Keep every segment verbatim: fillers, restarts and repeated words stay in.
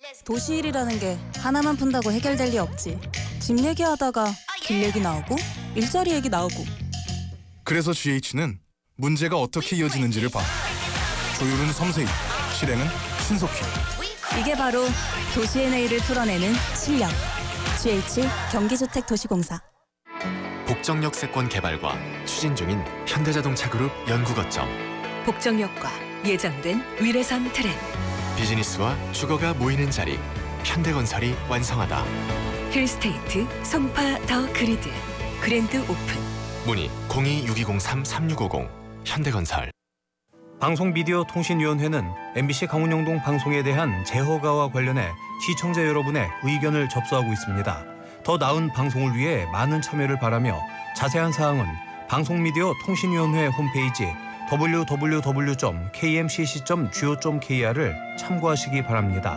도시일이라는 게 하나만 푼다고 해결될 리 없지. 집 얘기하다가 길 얘기 나오고 일자리 얘기 나오고. 그래서 지에이치는 문제가 어떻게 이어지는지를 봐. 조율은 섬세히, 실행은 신속히. 이게 바로 도시의 내일을 풀어내는 실력. 지에이치 경기주택도시공사. 복정역세권 개발과 추진 중인 현대자동차그룹 연구거점. 복정역과 예정된 위례선 트램. 비즈니스와 주거가 모이는 자리. 현대건설이 완성하다. 힐스테이트 송파 더 그리드. 그랜드 오픈. 문의 공이 육이공삼 삼육오공. 현대건설. 방송미디어통신위원회는 엠비씨 강원영동 방송에 대한 재허가와 관련해 시청자 여러분의 의견을 접수하고 있습니다. 더 나은 방송을 위해 많은 참여를 바라며 자세한 사항은 방송미디어통신위원회 홈페이지 더블유 더블유 더블유 점 케이엠씨씨 점 지오 점 케이알을 참고하시기 바랍니다.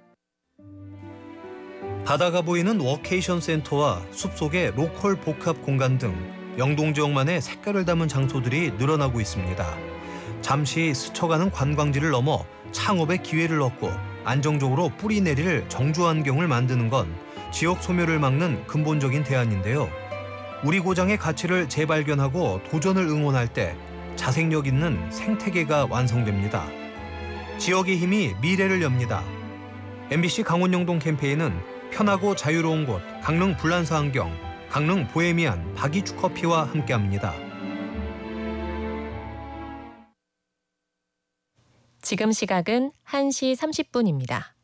바다가 보이는 워케이션 센터와 숲속의 로컬 복합 공간 등 영동 지역만의 색깔을 담은 장소들이 늘어나고 있습니다. 잠시 스쳐가는 관광지를 넘어 창업의 기회를 얻고 안정적으로 뿌리 내릴 정주 환경을 만드는 건 지역 소멸을 막는 근본적인 대안인데요. 우리 고장의 가치를 재발견하고 도전을 응원할 때 자생력 있는 생태계가 완성됩니다. 지역의 힘이 미래를 엽니다. 엠비씨 강원영동 캠페인은 편하고 자유로운 곳 강릉 불란서 환경, 강릉 보헤미안 박이주 커피와 함께합니다. 지금 시각은 한 시 삼십 분입니다.